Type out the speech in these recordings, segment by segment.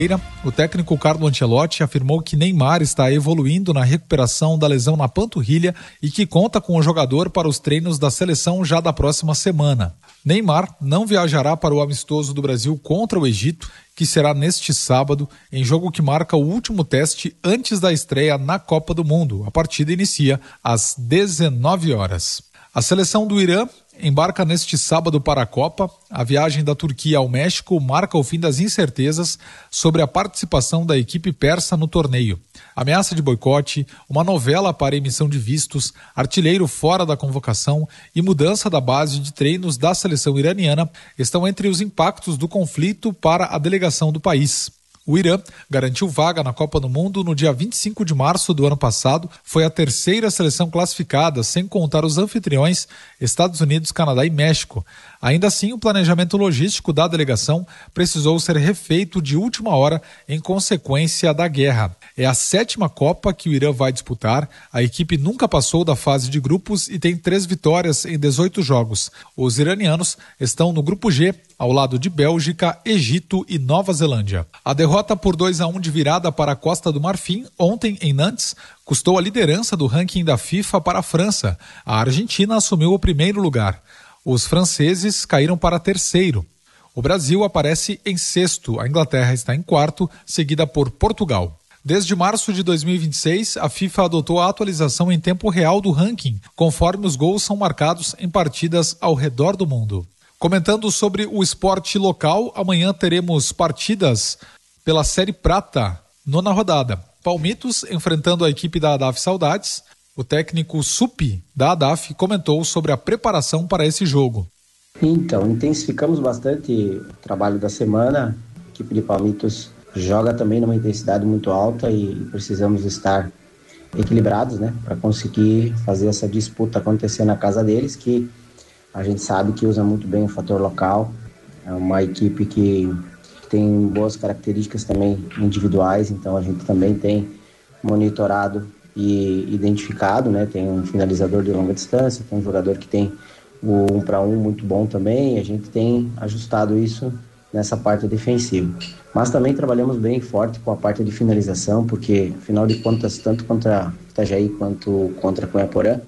O técnico Carlo Ancelotti afirmou que Neymar está evoluindo na recuperação da lesão na panturrilha e que conta com o jogador para os treinos da seleção já da próxima semana. Neymar não viajará para o amistoso do Brasil contra o Egito, que será neste sábado, em jogo que marca o último teste antes da estreia na Copa do Mundo. A partida inicia às 19 horas. A seleção do Irã embarca neste sábado para a Copa. A viagem da Turquia ao México marca o fim das incertezas sobre a participação da equipe persa no torneio. Ameaça de boicote, uma novela para emissão de vistos, artilheiro fora da convocação e mudança da base de treinos da seleção iraniana estão entre os impactos do conflito para a delegação do país. O Irã garantiu vaga na Copa do Mundo no dia 25 de março do ano passado. Foi a terceira seleção classificada, sem contar os anfitriões Estados Unidos, Canadá e México. Ainda assim, o planejamento logístico da delegação precisou ser refeito de última hora em consequência da guerra. É a 7ª Copa que o Irã vai disputar. A equipe nunca passou da fase de grupos e tem 3 vitórias em 18 jogos. Os iranianos estão no grupo G, ao lado de Bélgica, Egito e Nova Zelândia. A derrota por 2-1 de virada para a Costa do Marfim, ontem em Nantes, custou a liderança do ranking da FIFA para a França. A Argentina assumiu o primeiro lugar. Os franceses caíram para terceiro. O Brasil aparece em sexto, a Inglaterra está em quarto, seguida por Portugal. Desde março de 2026, a FIFA adotou a atualização em tempo real do ranking, conforme os gols são marcados em partidas ao redor do mundo. Comentando sobre o esporte local, amanhã teremos partidas pela Série Prata, 9ª rodada. Palmitos enfrentando a equipe da ADAF Saudades. O técnico Supi da ADAF comentou sobre a preparação para esse jogo. Então, intensificamos bastante o trabalho da semana. A equipe de Palmitos joga também numa intensidade muito alta e precisamos estar equilibrados, né, para conseguir fazer essa disputa acontecer na casa deles, que a gente sabe que usa muito bem o fator local. É uma equipe que tem boas características também individuais, então a gente também tem monitorado e identificado, né? Tem um finalizador de longa distância, tem um jogador que tem o 1-1 muito bom também, e a gente tem ajustado isso nessa parte defensiva. Mas também trabalhamos bem forte com a parte de finalização, porque, afinal de contas, tanto contra Itajaí quanto contra Cunhaporã,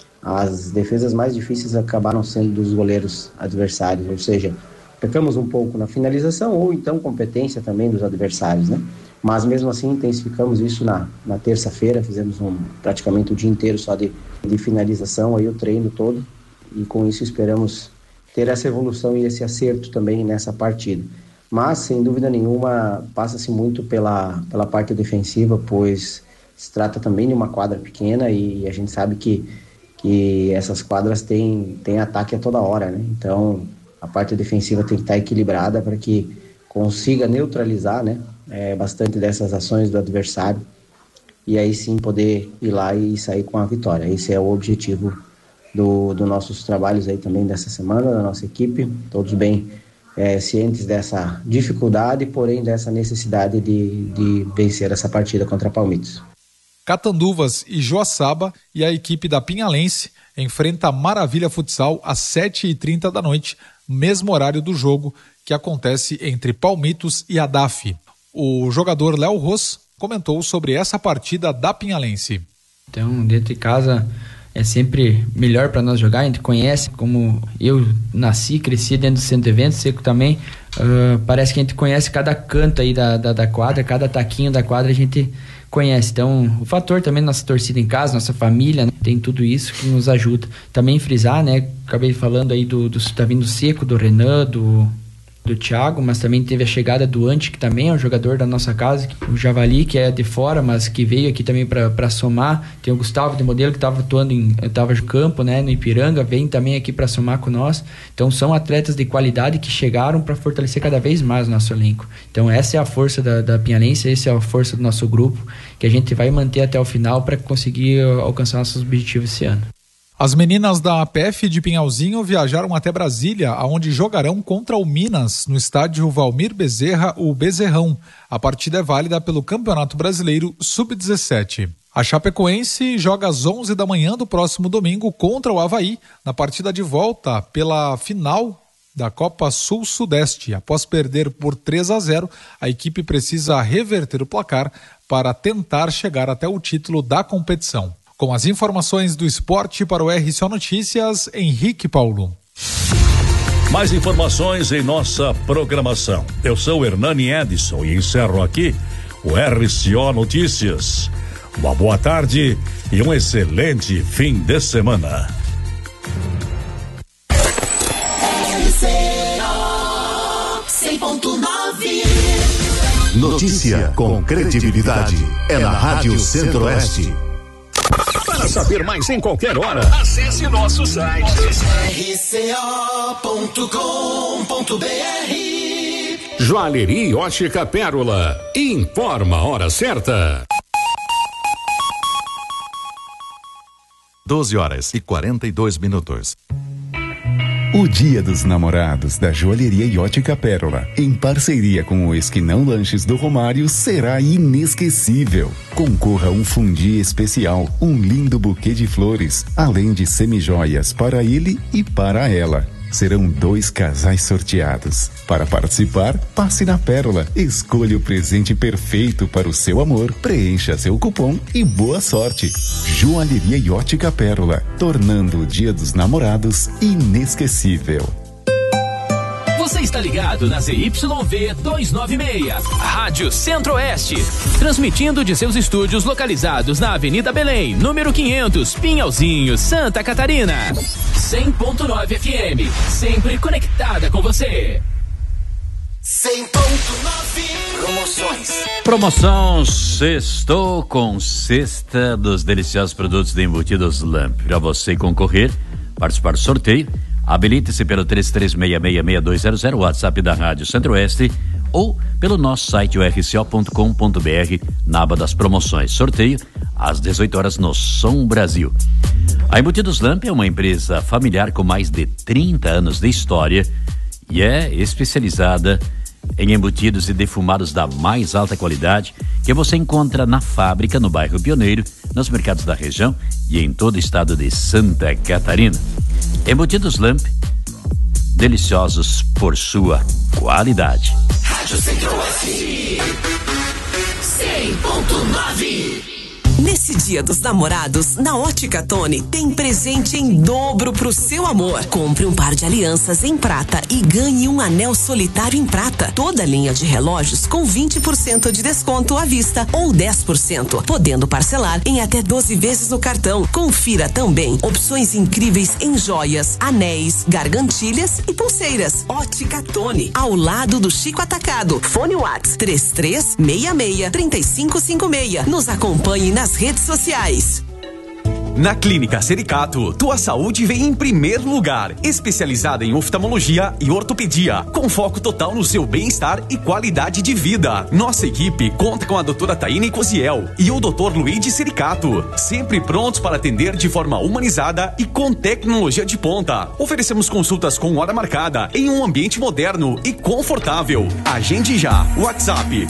as defesas mais difíceis acabaram sendo dos goleiros adversários, ou seja, pecamos um pouco na finalização ou então competência também dos adversários, né? Mas mesmo assim intensificamos isso na terça-feira, fizemos praticamente o dia inteiro só de finalização, aí o treino todo, e com isso esperamos ter essa evolução e esse acerto também nessa partida. Mas, sem dúvida nenhuma, passa-se muito pela parte defensiva, pois se trata também de uma quadra pequena e a gente sabe que essas quadras têm ataque a toda hora, né? Então, a parte defensiva tem que estar equilibrada para que consiga neutralizar, né, bastante dessas ações do adversário e aí sim poder ir lá e sair com a vitória. Esse é o objetivo dos nossos trabalhos aí também dessa semana, da nossa equipe, todos bem cientes dessa dificuldade, porém dessa necessidade de vencer essa partida contra Palmitos. Catanduvas e Joaçaba e a equipe da Pinhalense enfrenta a Maravilha Futsal às 7h30 da noite, mesmo horário do jogo que acontece entre Palmitos e ADAF. O jogador Léo Ros comentou sobre essa partida da Pinhalense. Então, dentro de casa é sempre melhor para nós jogar, a gente conhece, como eu nasci, cresci dentro do centro de eventos, Seco também, parece que a gente conhece cada canto aí da quadra, cada taquinho da quadra a gente conhece. Então, o fator também da nossa torcida em casa, nossa família, né, tem tudo isso que nos ajuda. Também frisar, né, acabei falando aí tá vindo o Seco, do Renan, do Thiago, mas também teve a chegada do Ante, que também é um jogador da nossa casa, o Javali, que é de fora, mas que veio aqui também para somar. Tem o Gustavo de Modelo, que estava atuando estava no campo, né, no Ipiranga, vem também aqui para somar com nós. Então são atletas de qualidade que chegaram para fortalecer cada vez mais o nosso elenco. Então essa é a força da Pinhalense, essa é a força do nosso grupo, que a gente vai manter até o final para conseguir alcançar nossos objetivos esse ano. As meninas da APF de Pinhalzinho viajaram até Brasília, onde jogarão contra o Minas, no estádio Valmir Bezerra, o Bezerrão. A partida é válida pelo Campeonato Brasileiro Sub-17. A Chapecoense joga às 11 da manhã do próximo domingo contra o Avaí, na partida de volta pela final da Copa Sul-Sudeste. Após perder por 3-0, a equipe precisa reverter o placar para tentar chegar até o título da competição. Com as informações do esporte para o RCO Notícias, Henrique Paulo. Mais informações em nossa programação. Eu sou Hernani Edson e encerro aqui o RCO Notícias. Uma boa tarde e um excelente fim de semana. RCO 100.9. Notícia com credibilidade. É na Rádio Centro-Oeste. Para saber mais em qualquer hora, acesse nosso site rco.com.br. Joalheria e Ótica Pérola. Informa a hora certa. 12h42. O Dia dos Namorados da Joalheria e Ótica Pérola, em parceria com o Esquinão Lanches do Romário, será inesquecível. Concorra a um fundi especial, um lindo buquê de flores, além de semijoias para ele e para ela. Serão 2 casais sorteados. Para participar, passe na Pérola, escolha o presente perfeito para o seu amor, preencha seu cupom e boa sorte. Joalheria e Ótica Pérola, tornando o Dia dos Namorados inesquecível. Você está ligado na ZYV 296, Rádio Centro-Oeste, transmitindo de seus estúdios localizados na Avenida Belém, número 500, Pinhalzinho, Santa Catarina. 100.9 FM, sempre conectada com você. 100.9 Promoções. Promoção Sextou com Cesta dos deliciosos produtos de embutidos Lamp. Para você concorrer, participar do sorteio, habilite-se pelo 33666200, WhatsApp da Rádio Centro-Oeste, ou pelo nosso site rco.com.br, na aba das promoções. Sorteio às 18 horas no Som Brasil. A Embutidos Lamp é uma empresa familiar com mais de 30 anos de história e é especializada em embutidos e defumados da mais alta qualidade que você encontra na fábrica, no bairro Pioneiro, nos mercados da região e em todo o estado de Santa Catarina. Embutidos Lamp, deliciosos por sua qualidade. Rádio Centro-Oeste 100.9. Nesse Dia dos Namorados, na Ótica Tony tem presente em dobro pro seu amor. Compre um par de alianças em prata e ganhe um anel solitário em prata. Toda linha de relógios com 20% de desconto à vista ou 10%, podendo parcelar em até 12 vezes no cartão. Confira também opções incríveis em joias, anéis, gargantilhas e pulseiras. Ótica Tony, ao lado do Chico Atacado. Fone Whats 3366-3556. Nos acompanhe nas redes sociais. Na Clínica Sericato, tua saúde vem em primeiro lugar. Especializada em oftalmologia e ortopedia, com foco total no seu bem-estar e qualidade de vida. Nossa equipe conta com a doutora Taine Cosiel e o doutor Luigi Sericato, sempre prontos para atender de forma humanizada e com tecnologia de ponta. Oferecemos consultas com hora marcada em um ambiente moderno e confortável. Agende já. WhatsApp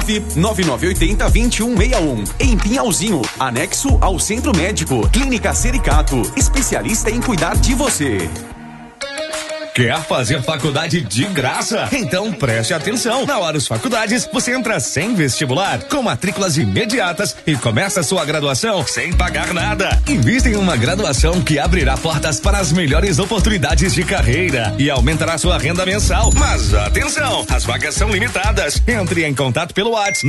99980-2161, em Pinhalzinho, anexo ao Centro Médico. Clínica Sericato, especialista em cuidar de você. Quer fazer faculdade de graça? Então preste atenção. Na Horus Faculdades, você entra sem vestibular, com matrículas imediatas e começa a sua graduação sem pagar nada. Invista em uma graduação que abrirá portas para as melhores oportunidades de carreira e aumentará sua renda mensal. Mas atenção, as vagas são limitadas. Entre em contato pelo WhatsApp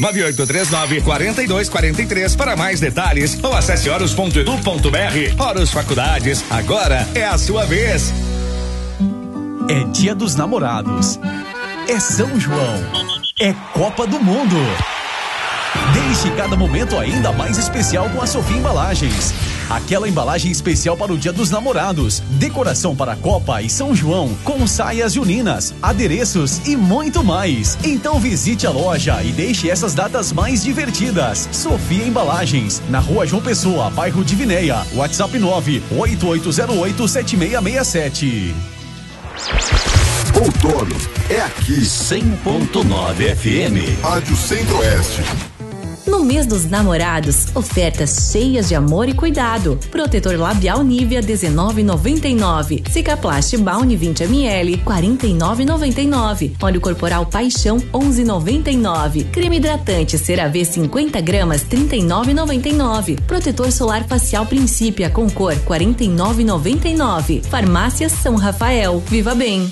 99839-4243 para mais detalhes ou acesse horus.edu.br. Horus Faculdades, agora é a sua vez. É Dia dos Namorados, é São João, é Copa do Mundo. Deixe cada momento ainda mais especial com a Sofia Embalagens. Aquela embalagem especial para o Dia dos Namorados, decoração para a Copa e São João, com saias juninas, adereços e muito mais. Então visite a loja e deixe essas datas mais divertidas. Sofia Embalagens, na Rua João Pessoa, bairro Divinéia, WhatsApp 98808-7667. Outono é aqui. 100.9 FM. Rádio Centro-Oeste. No mês dos namorados, ofertas cheias de amor e cuidado. Protetor labial Nivea R$19,99. Cicaplast Bounty 20 ml R$49,99. Óleo corporal Paixão R$11,99. Creme hidratante CeraVe 50 gramas R$39,99. Protetor solar facial Princípia com cor R$49,99. Farmácia São Rafael. Viva bem.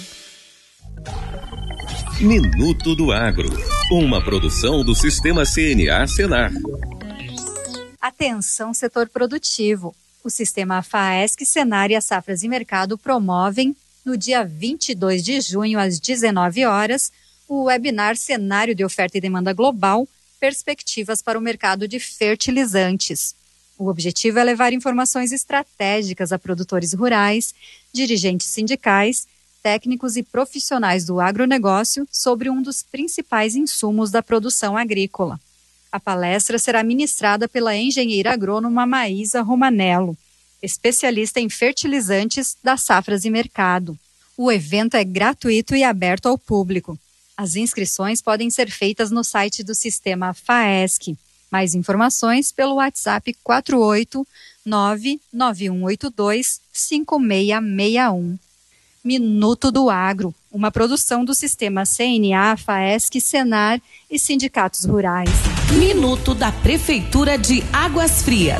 Minuto do Agro, uma produção do Sistema CNA Senar. Atenção, setor produtivo. O Sistema FAESC, Senar e a Safras e Mercado promovem, no dia 22 de junho, às 19 horas, o webinar Cenário de Oferta e Demanda Global, Perspectivas para o Mercado de Fertilizantes. O objetivo é levar informações estratégicas a produtores rurais, dirigentes sindicais, técnicos e profissionais do agronegócio sobre um dos principais insumos da produção agrícola. A palestra será ministrada pela engenheira agrônoma Maísa Romanello, especialista em fertilizantes da Safras e Mercado. O evento é gratuito e aberto ao público. As inscrições podem ser feitas no site do Sistema FAESC. Mais informações pelo WhatsApp 489-9182-5661. Minuto do Agro, uma produção do Sistema CNA, FAESC, Senar e sindicatos rurais. Minuto da Prefeitura de Águas Frias.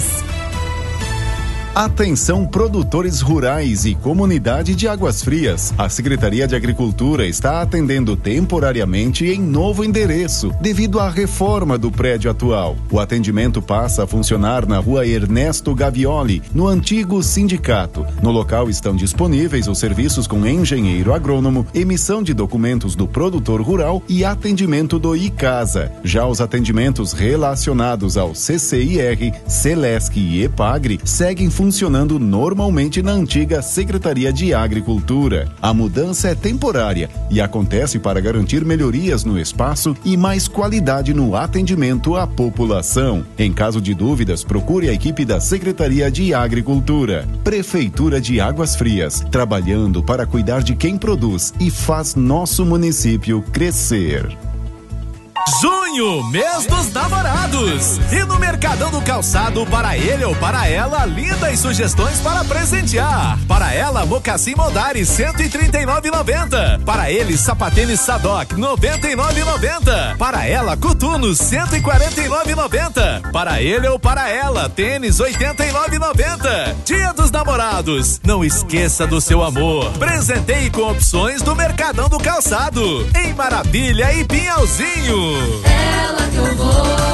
Atenção, produtores rurais e comunidade de Águas Frias. A Secretaria de Agricultura está atendendo temporariamente em novo endereço, devido à reforma do prédio atual. O atendimento passa a funcionar na rua Ernesto Gavioli, no antigo sindicato. No local estão disponíveis os serviços com engenheiro agrônomo, emissão de documentos do produtor rural e atendimento do ICASA. Já os atendimentos relacionados ao CCIR, Celesc e EPAGRE seguem funcionando normalmente na antiga Secretaria de Agricultura. A mudança é temporária e acontece para garantir melhorias no espaço e mais qualidade no atendimento à população. Em caso de dúvidas, procure a equipe da Secretaria de Agricultura. Prefeitura de Águas Frias, trabalhando para cuidar de quem produz e faz nosso município crescer. Junho, mês dos namorados. E no Mercadão do Calçado, para ele ou para ela, lindas sugestões para presentear. Para ela, mocassim Modari, R$139,90. Para ele, sapatênis Sadok, R$99,90. Para ela, coturnos, R$149,90. Para ele ou para ela, tênis, R$89,90. Dia dos Namorados. Não esqueça do seu amor. Presenteie com opções do Mercadão do Calçado. Em Maravilha e Pinhalzinho. Ela que eu vou.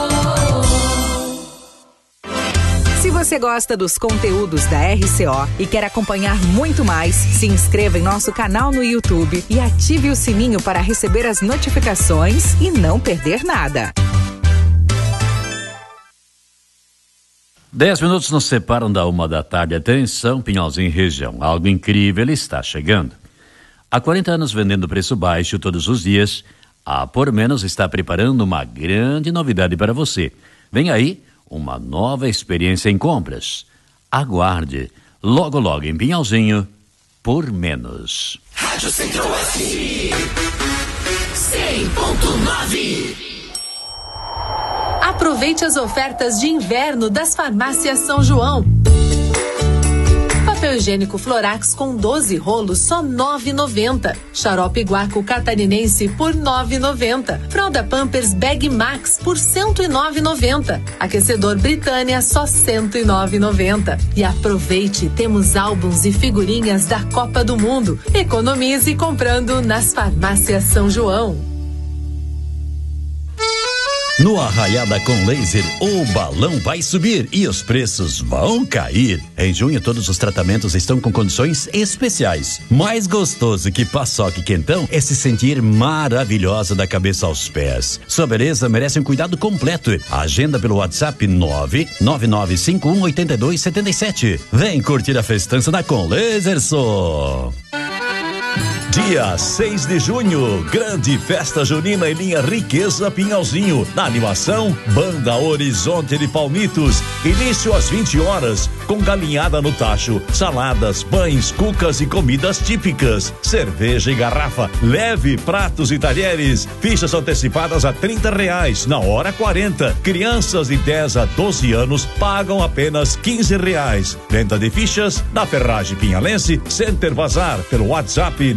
Se você gosta dos conteúdos da RCO e quer acompanhar muito mais, se inscreva em nosso canal no YouTube e ative o sininho para receber as notificações e não perder nada. 10 minutos nos separam da 1h da tarde. Atenção, Pinhalzinho região. Algo incrível está chegando. Há 40 anos vendendo preço baixo todos os dias, a Por Menos está preparando uma grande novidade para você. Vem aí uma nova experiência em compras. Aguarde. Logo, logo em Pinhalzinho, Por Menos. Rádio Centro-Oeste 100.9. Aproveite as ofertas de inverno das farmácias São João. Papel higiênico Florax com 12 rolos só R$ 9,90. Xarope Guaco Catarinense por R$ 9,90. Fralda Pampers Bag Max por R$ 109,90. Aquecedor Britânia só R$ 109,90. E aproveite, temos álbuns e figurinhas da Copa do Mundo. Economize comprando nas farmácias São João. No Arraiada com Laser, o balão vai subir e os preços vão cair. Em junho, todos os tratamentos estão com condições especiais. Mais gostoso que paçoca e quentão é se sentir maravilhosa da cabeça aos pés. Sua beleza merece um cuidado completo. Agenda pelo WhatsApp 999518277. Vem curtir a festança da Com Laser, só. Dia 6 de junho, grande festa junina em linha Riqueza Pinhalzinho. Na animação, Banda Horizonte de Palmitos. Início às 20 horas, com galinhada no tacho, saladas, pães, cucas e comidas típicas. Cerveja e garrafa, leve pratos e talheres. Fichas antecipadas a R$30, na hora 40. Crianças de 10 a 12 anos pagam apenas R$15. Venda de fichas na Ferragem Pinhalense, Center Bazar, pelo WhatsApp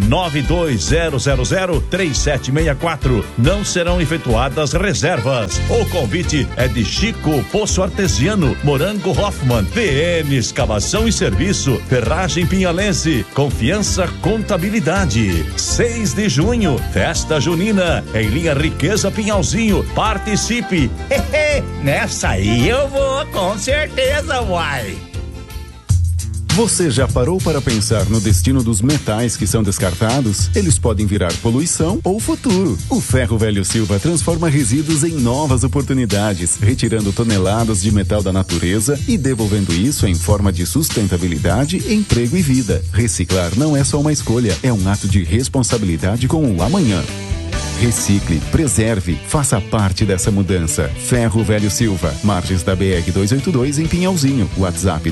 920003764. Não serão efetuadas reservas. O convite é de Chico Poço Artesiano, Morango Hoffman, PM Escavação e Serviço, Ferragem Pinhalense, Confiança Contabilidade. 6 de junho, festa junina em linha Riqueza Pinhalzinho. Participe! Nessa aí eu vou, com certeza, uai! Você já parou para pensar no destino dos metais que são descartados? Eles podem virar poluição ou futuro. O Ferro Velho Silva transforma resíduos em novas oportunidades, retirando toneladas de metal da natureza e devolvendo isso em forma de sustentabilidade, emprego e vida. Reciclar não é só uma escolha, é um ato de responsabilidade com o amanhã. Recicle, preserve, faça parte dessa mudança. Ferro Velho Silva, margens da BR-282 em Pinhalzinho. WhatsApp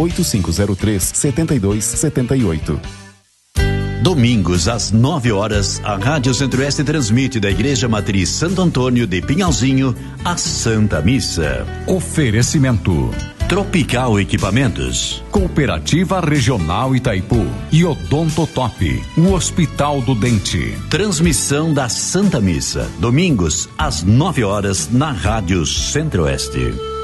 98503-7278. Domingos, às 9 horas, a Rádio Centro-Oeste transmite da Igreja Matriz Santo Antônio de Pinhalzinho a Santa Missa. Oferecimento: Tropical Equipamentos, Cooperativa Regional Itaipu e Odontotop, o Hospital do Dente. Transmissão da Santa Missa, domingos, às 9 horas, na Rádio Centro-Oeste.